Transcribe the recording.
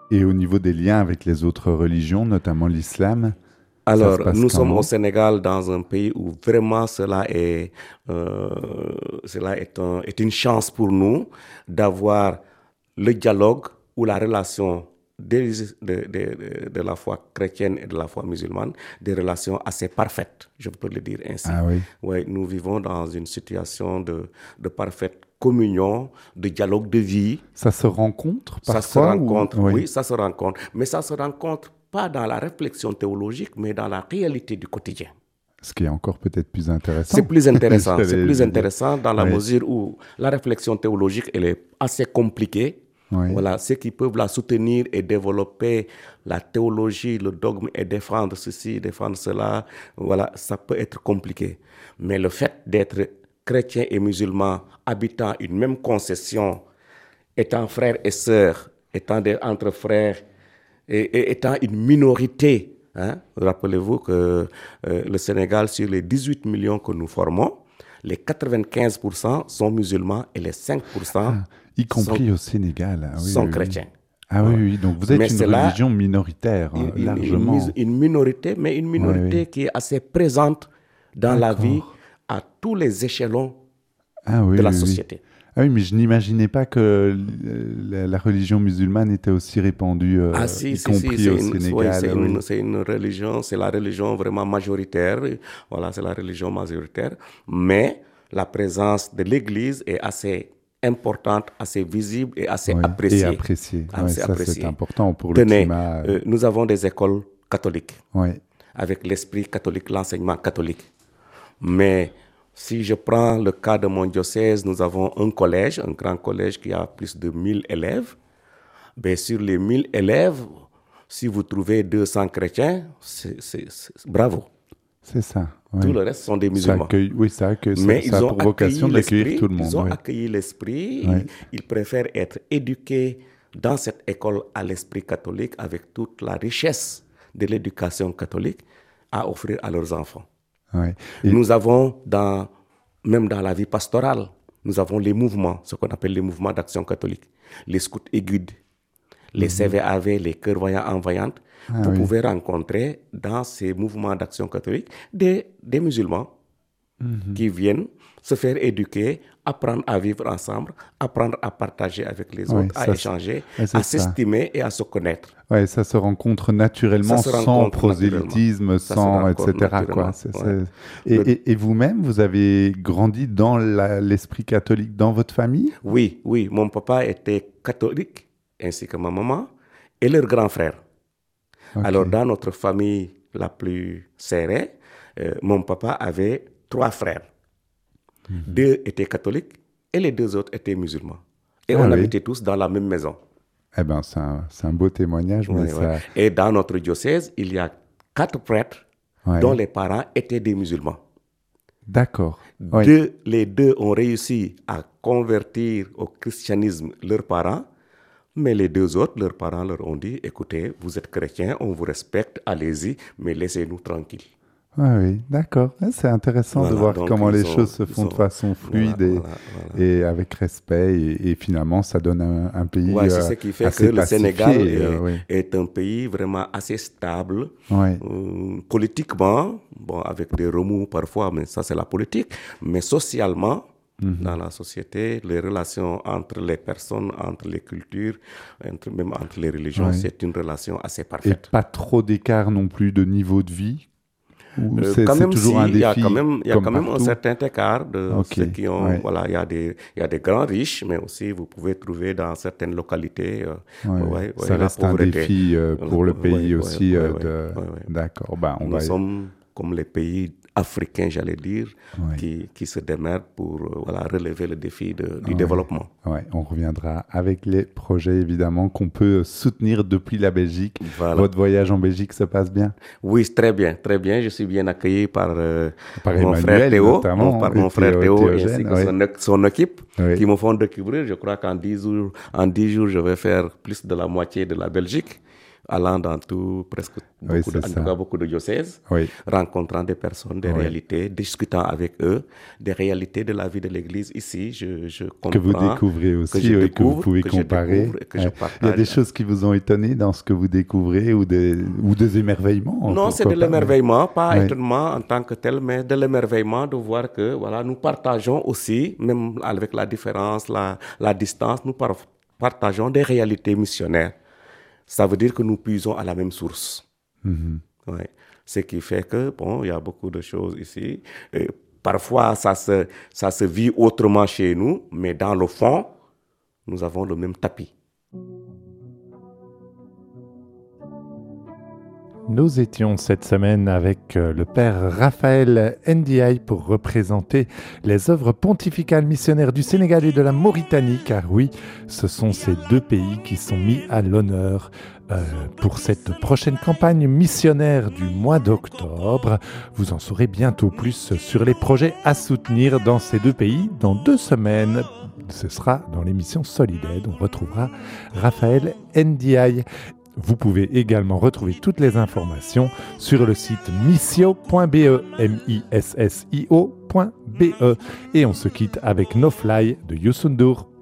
Et au niveau des liens avec les autres religions, notamment l'islam, ça se Alors, passe nous sommes au comment? Sénégal dans un pays où vraiment est une chance pour nous d'avoir le dialogue ou la relation de la foi chrétienne et de la foi musulmane, des relations assez parfaites, je peux le dire ainsi. Ah oui, Ouais, nous vivons dans une situation de parfaite communion, de dialogue de vie. ça se rencontre Ça se parfois ou... rencontre, Oui, oui, ça se rencontre, mais ça se rencontre pas dans la réflexion théologique, mais dans la réalité du quotidien. ce qui est encore peut-être plus C'est intéressant. plus intéressant, c'est J'allais plus le dire. intéressant dans la Oui, mesure où la réflexion théologique, elle est assez compliquée. oui, Voilà, ceux qui peuvent la soutenir et développer la théologie, le dogme et défendre ceci, défendre cela, voilà, ça peut être compliqué. Mais le fait d'être chrétien et musulman habitant une même concession, étant frères et sœurs, entre frères et étant une minorité, hein, rappelez-vous que le Sénégal, sur les 18 millions que nous formons, les 95% sont musulmans et les 5% y sont, compris au Sénégal. Ah oui, sont oui, oui. chrétiens. Ah oui, Ouais. oui, donc vous Mais êtes une c'est là religion minoritaire, largement. une minorité, mais une Oui, minorité oui. qui est assez présente dans la vie D'accord. à tous les échelons Ah oui, de la oui, oui. société. Ah oui, mais je n'imaginais pas que la religion musulmane était aussi répandue, Ah y si, compris au oui, Sénégal. Oui. c'est une religion, c'est la religion vraiment majoritaire. Voilà, c'est la religion majoritaire. Mais la présence de l'Église est assez importante, assez visible et assez Oui, et appréciée. apprécié. Ouais, Assez ça, c'est appréciée. important pour le Tenez, climat. nous avons des écoles catholiques Ouais. avec l'esprit catholique, l'enseignement catholique. Mais si je prends le cas de mon diocèse, nous avons un collège, un grand collège qui a plus de 1000 élèves. Ben, sur les 1000 élèves, si vous trouvez 200 chrétiens, bravo. C'est ça. Tout Oui. le reste sont des Ça musulmans. accueille, oui, ça accueille, Mais ça a pour vocation d'accueillir tout le ils monde. ont Oui. accueilli l'esprit, Oui. ils préfèrent être éduqués dans cette école à l'esprit catholique avec toute la richesse de l'éducation catholique à offrir à leurs enfants. Oui. Et Nous avons, même dans la vie pastorale, nous avons les mouvements, ce qu'on appelle les mouvements d'action catholique, les scouts et guides, les CVAV, les cœurs voyants en voyantes. Vous oui. pouvez rencontrer dans ces mouvements d'action catholique des musulmans qui viennent se faire éduquer, apprendre à vivre ensemble, apprendre à partager avec les Oui, autres, à ça, échanger, ouais, c'est à ça. s'estimer et à se connaître. Ouais, ça se rencontre naturellement, Ça se sans rencontre naturellement. prosélytisme, Ça se sans rencontre etc. quoi. naturellement. Ouais. Et vous-même, vous avez grandi dans l'esprit catholique dans votre famille? Oui, oui, mon papa était catholique, ainsi que ma maman, et leur grand frère. Ok. Alors, dans notre famille la plus serrée, mon papa avait 3 frères. 2 étaient catholiques et les 2 autres étaient musulmans. Et Ah on oui. habitait tous dans la même maison. Eh ben, c'est un beau témoignage, mais Ouais, ouais. ça... Et dans notre diocèse, il y a 4 prêtres Ouais. dont les parents étaient des musulmans. D'accord. Ouais. Les 2 ont réussi à convertir au christianisme leurs parents, mais les 2 autres, leurs parents leur ont dit, écoutez, vous êtes chrétiens, on vous respecte, allez-y, mais laissez-nous tranquilles. Ouais, oui, d'accord. Ouais, c'est intéressant de Voilà, voir donc comment les ils choses se ils font de ont- façon voilà, fluide et avec respect. Et finalement, ça donne un pays Ouais, c'est ce qui fait que assez le Sénégal pacifié. Oui. est un pays vraiment assez stable, Ouais. politiquement, bon, avec des remous parfois, mais ça c'est la politique, mais socialement, dans la société, les relations entre les personnes, entre les cultures, même entre les religions, Ouais. c'est une relation assez Et parfaite. pas trop d'écart non plus de niveau de vie? Ou Quand c'est même, toujours un il y a défi il y a comme quand même un partout? certain écart de Ok, ceux qui ont, ouais. voilà, il y a des grands riches, mais aussi vous pouvez trouver dans certaines localités, Ça la reste un pauvreté. défi pour le pays Ouais, aussi. ouais, ouais, ouais. D'accord. Ben, on Nous va... sommes comme les pays africains, j'allais dire, Ouais. qui se démerdent pour relever le défi du Ouais. développement. Ouais, on reviendra avec les projets évidemment qu'on peut soutenir depuis la Belgique. Voilà. Votre voyage en Belgique se passe bien? Oui, très bien, très bien. Je suis bien accueilli par, Par mon Emmanuel frère Théo, notamment, par et mon frère Théo ainsi Théogène, que son équipe Oui. qui me font découvrir. Je crois qu'en 10 jours, je vais faire plus de la moitié de la Belgique allant dans tout, presque Oui, beaucoup de, en c'est tout ça. cas beaucoup de diocèses, Oui. rencontrant des personnes, des Oui. réalités, discutant avec eux, des réalités de la vie de l'Église ici. Je comprends. Que vous découvrez aussi, je oui, que vous découvre, pouvez que je comparer. découvre et que je Ouais. partage. Il y a des choses qui vous ont étonné dans ce que vous découvrez ou des émerveillements. Non, c'est pourquoi de pas, l'émerveillement, pas Oui. étonnement en tant que tel, mais de l'émerveillement de voir que voilà, nous partageons aussi, même avec la différence, la distance, nous partageons des réalités missionnaires. Ça veut dire que nous puisons à la même source. Mhm. Ouais. Ce qui fait que, bon, il y a beaucoup de choses ici. Et parfois, ça se vit autrement chez nous, mais dans le fond, nous avons le même tapis. Nous étions cette semaine avec le père Raphaël Ndiaye pour représenter les œuvres pontificales missionnaires du Sénégal et de la Mauritanie, car oui, ce sont ces deux pays qui sont mis à l'honneur pour cette prochaine campagne missionnaire du mois d'octobre. Vous en saurez bientôt plus sur les projets à soutenir dans ces deux pays dans 2 semaines. Ce sera dans l'émission Solid-Aid. On retrouvera Raphaël Ndiaye. Vous pouvez également retrouver toutes les informations sur le site missio.be, missio.be. Et on se quitte avec No Fly de Youssou N'Dour.